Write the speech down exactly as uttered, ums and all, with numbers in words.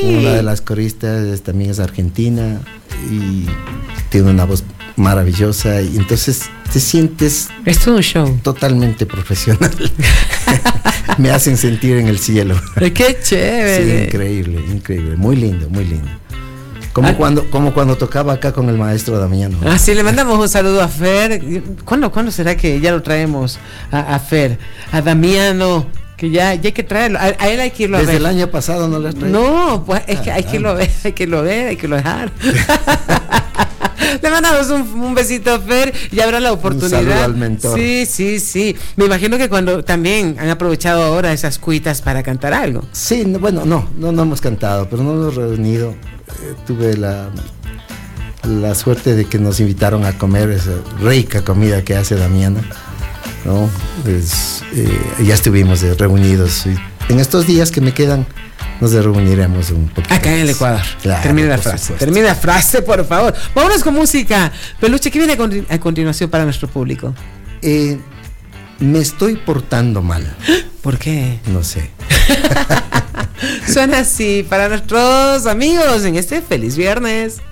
Una de las coristas es, también es argentina y tiene una voz maravillosa y entonces te sientes... Es todo un show. Totalmente profesional. Me hacen sentir en el cielo. ¡Qué chévere! Sí, increíble, increíble. Muy lindo, muy lindo. Como, ah, cuando, como cuando tocaba acá con el maestro Damiano. Ah, sí, le mandamos un saludo a Fer. ¿Cuándo, ¿cuándo será que ya lo traemos a, a Fer? A Damiano, que ya, ya hay que traerlo. A, a él hay que irlo Desde a ver. Desde el año pasado no lo has traído. No, pues es que hay que irlo a ver, hay que irlo ver, hay que lo dejar. Le mandamos un, un besito a Fer y habrá la oportunidad. Un saludo al mentor. Sí, sí, sí. Me imagino que cuando también han aprovechado ahora esas cuitas para cantar algo. Sí, no, bueno, no, no, no hemos cantado, pero no nos hemos reunido. Eh, tuve la, la suerte de que nos invitaron a comer esa rica comida que hace Damiana, ¿no? Pues, eh, ya estuvimos eh, reunidos. Y en estos días que me quedan, nos reuniremos un poquito. Acá en el Ecuador. Claro, termina la frase. supuesto. Termina la frase, por favor. Vámonos con música. Peluche, ¿qué viene a, con- a continuación para nuestro público? Eh, me estoy portando mal. ¿Por qué? No sé. Suena así para nuestros amigos en este feliz viernes.